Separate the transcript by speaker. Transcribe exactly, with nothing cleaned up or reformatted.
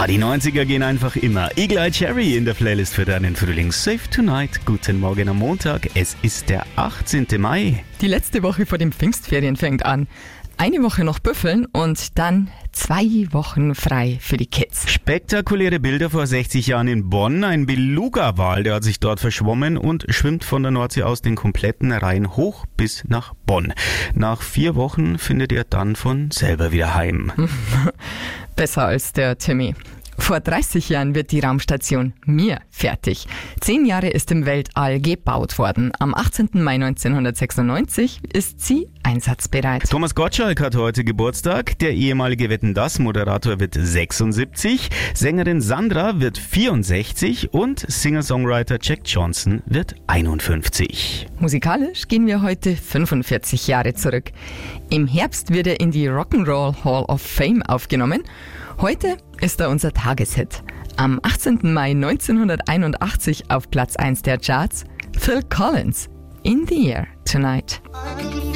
Speaker 1: die neunziger gehen einfach immer. Eagle Eye Cherry in der Playlist für deinen Frühling. Safe Tonight. Guten Morgen am Montag. Es ist der achtzehnten Mai.
Speaker 2: Die letzte Woche vor den Pfingstferien fängt an. Eine Woche noch büffeln und dann zwei Wochen frei für die Kids.
Speaker 1: Spektakuläre Bilder vor sechzig Jahren in Bonn. Ein Beluga-Wal, der hat sich dort verschwommen und schwimmt von der Nordsee aus den kompletten Rhein hoch bis nach Bonn. Nach vier Wochen findet er dann von selber wieder heim.
Speaker 2: Besser als der Timmy. Vor dreißig Jahren wird die Raumstation Mir fertig. Zehn Jahre ist im Weltall gebaut worden. Am achtzehnten Mai neunzehnhundertsechsundneunzig ist sie einsatzbereit.
Speaker 1: Thomas Gottschalk hat heute Geburtstag. Der ehemalige Wetten-dass-Moderator wird sechsundsiebzig. Sängerin Sandra wird vierundsechzig und Singer-Songwriter Jack Johnson wird einundfünfzig.
Speaker 2: Musikalisch gehen wir heute fünfundvierzig Jahre zurück. Im Herbst wird er in die Rock'n'Roll Hall of Fame aufgenommen. Heute ist er unser Tageshit. Am achtzehnten Mai neunzehnhunderteinundachtzig auf Platz eins der Charts Phil Collins, In the Air Tonight.